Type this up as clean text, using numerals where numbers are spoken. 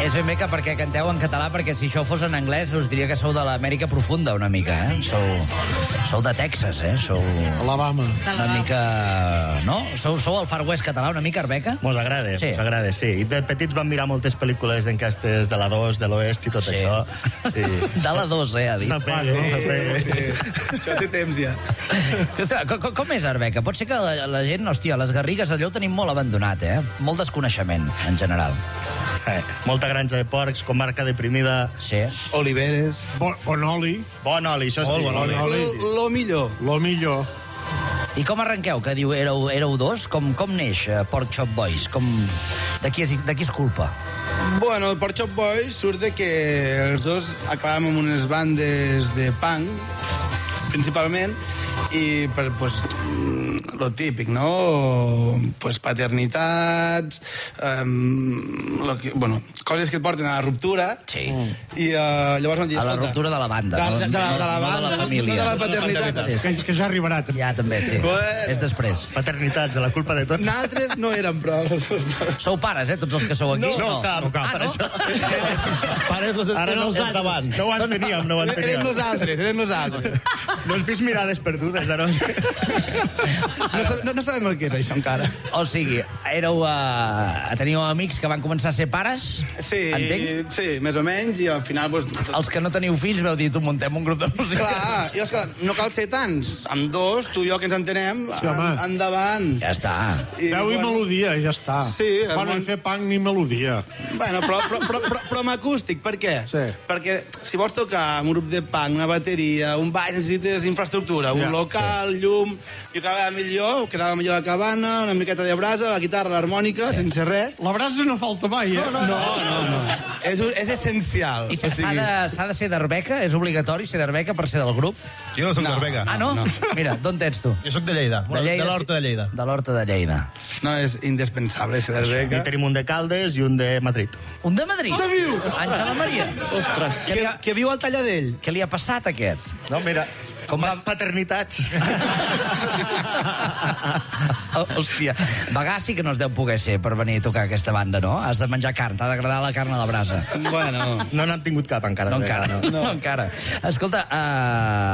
És ben bé que perquè canteu en català, perquè si això fos en anglès us diria que sou de l'Amèrica profunda una mica, eh? Sou de Texas, eh? Sou Alabama. una mica... No? Sou el Far West català una mica, Arbeca? Mos agrada, Sí. mos agrada, sí. I de petits vam mirar moltes pel·lícules d'enquestes de la 2, de l'Oest i tot Sí. això. Sí. De la 2, ha dit. Això té temps, ja. Com és, Arbeca? Pot ser que la gent, hòstia, les Garrigues allò ho tenim molt abandonat, eh? Molt desconeixement, en general. Molta granja de porcs, comarca deprimida. Sí. Oliveres. Bon oli. Bon oli, això sí. Bon oli. Lo millor. Lo millor. I com arrenqueu? Que diu, éreu dos? Com neix Pork Chop Boys? De qui és culpa? Bueno, el Pork Chop Boys surt de que els dos acabàvem amb unes bandes de punk, principalment, i pues, lo típic, no? Pues paternitats, coses que et porten a la ruptura. Sí. I llavors vam dir... A la ruptura de la banda, no? De la No banda, de la família. no de la paternitat. Sí. Que ja arribarà, també. Ja, també, sí. Bueno. És després. Paternitats, la culpa de tot. Nosaltres no érem prou. Sou pares, tots els que sou aquí? No, cap, Ah, per no? això. Pares, Ara no els davant. No ho enteníem, no ho Érem enteníem. nosaltres. No has vist mirades perdudes, ara. No sabem el que és això encara. O sigui, teníeu amics que van començar a ser pares? Sí, Entenc? sí, més o menys, i al final... Pues, Els que no teniu fills veu dir, tu muntem un grup de música. clar, i esclar, no cal ser tants. Amb dos, tu i jo que ens entenem, Sí, home. endavant. Ja està. Veu i melodia, ja està. Sí, Bueno, fer punk ni melodia. Bueno, però amb acústic, per què? Sí. Perquè si vols tocar un grup de punk, una bateria, un baix, necessites infraestructura, un local, llum... Jo quedava millor la cabana, una miqueta de brasa, la guitarra, l'harmònica, sense res. La brasa no falta mai, eh? No. És essencial. I s'ha de ser d'Arbeca? És obligatori ser d'Arbeca per ser del grup? Jo no soc d'Arbeca. Ah, no? Mira, d'on ets tu? Jo soc de Lleida, de l'Horta de Lleida. De l'Horta de Lleida. No, és indispensable ser I d'Arbeca. tenim un de Caldes i un de Madrid. Un de Madrid? Àngela Maria. Ostres. Que viu al Talladell. Què li ha passat, aquest? No, mira, Com va... paternitats. Hòstia, Bagà sí que no es deu poder ser per venir a tocar aquesta banda, no? Has de menjar carn, t'ha d'agradar la carn a la brasa. Bueno... No n'han tingut cap encara. No encara, no encara. Escolta,